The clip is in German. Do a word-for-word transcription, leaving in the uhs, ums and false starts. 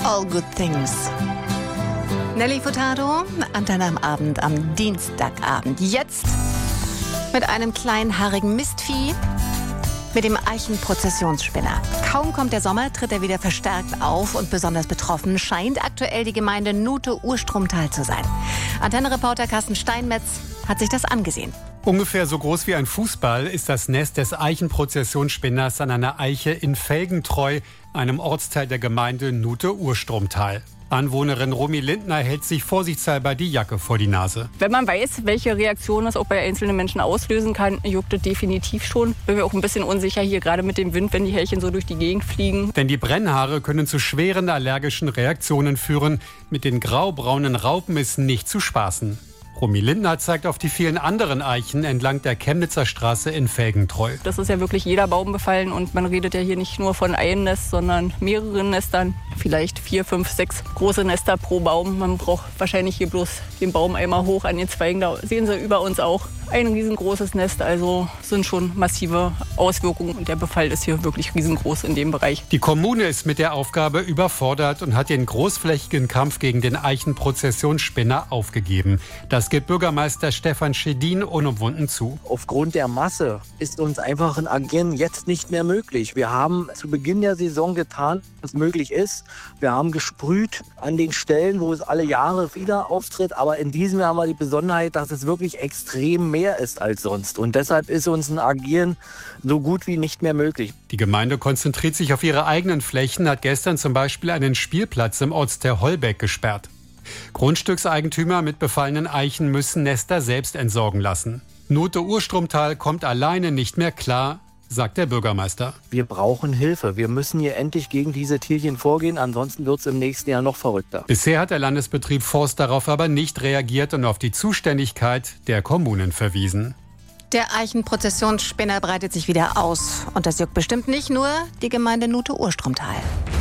All Good Things. Nelly Furtado, Antenne am Abend, am Dienstagabend. Jetzt mit einem kleinen haarigen Mistvieh, mit dem Eichenprozessionsspinner. Kaum kommt der Sommer, tritt er wieder verstärkt auf und besonders betroffen scheint aktuell die Gemeinde Nuthe-Urstromtal zu sein. Antenne-Reporter Carsten Steinmetz hat sich das angesehen. Ungefähr so groß wie ein Fußball ist das Nest des Eichenprozessionsspinners an einer Eiche in Felgentreu, einem Ortsteil der Gemeinde Nuthe-Urstromtal. Anwohnerin Romy Lindner hält sich vorsichtshalber die Jacke vor die Nase. Wenn man weiß, welche Reaktion das auch bei einzelnen Menschen auslösen kann, juckt es definitiv schon. Bin mir auch ein bisschen unsicher hier, gerade mit dem Wind, wenn die Härchen so durch die Gegend fliegen. Denn die Brennhaare können zu schweren allergischen Reaktionen führen. Mit den graubraunen Raupen ist nicht zu spaßen. Romy Lindner zeigt auf die vielen anderen Eichen entlang der Chemnitzer Straße in Felgentreu. Das ist ja wirklich jeder Baum befallen und man redet ja hier nicht nur von einem Nest, sondern mehreren Nestern. Vielleicht vier, fünf, sechs große Nester pro Baum. Man braucht wahrscheinlich hier bloß den Baum einmal hoch an den Zweigen. Da sehen Sie über uns auch ein riesengroßes Nest. Also sind schon massive Auswirkungen. Und der Befall ist hier wirklich riesengroß in dem Bereich. Die Kommune ist mit der Aufgabe überfordert und hat den großflächigen Kampf gegen den Eichenprozessionsspinner aufgegeben. Das gibt Bürgermeister Stefan Schedin unumwunden zu. Aufgrund der Masse ist uns einfach ein Agieren jetzt nicht mehr möglich. Wir haben zu Beginn der Saison getan, was möglich ist. Wir haben gesprüht an den Stellen, wo es alle Jahre wieder auftritt. Aber in diesem Jahr haben wir die Besonderheit, dass es wirklich extrem mehr ist als sonst. Und deshalb ist uns ein Agieren so gut wie nicht mehr möglich. Die Gemeinde konzentriert sich auf ihre eigenen Flächen, hat gestern zum Beispiel einen Spielplatz im Ortsteil Holbeck gesperrt. Grundstückseigentümer mit befallenen Eichen müssen Nester selbst entsorgen lassen. Nuthe-Urstromtal kommt alleine nicht mehr klar, sagt der Bürgermeister. Wir brauchen Hilfe. Wir müssen hier endlich gegen diese Tierchen vorgehen, ansonsten wird es im nächsten Jahr noch verrückter. Bisher hat der Landesbetrieb Forst darauf aber nicht reagiert und auf die Zuständigkeit der Kommunen verwiesen. Der Eichenprozessionsspinner breitet sich wieder aus. Und das juckt bestimmt nicht nur die Gemeinde Nuthe-Urstromtal.